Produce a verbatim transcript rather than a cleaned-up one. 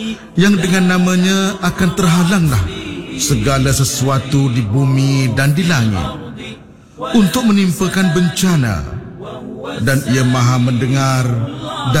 yang dengan namanya akan terhalanglah segala sesuatu di bumi dan di langit untuk menimpakan bencana, dan ia maha mendengar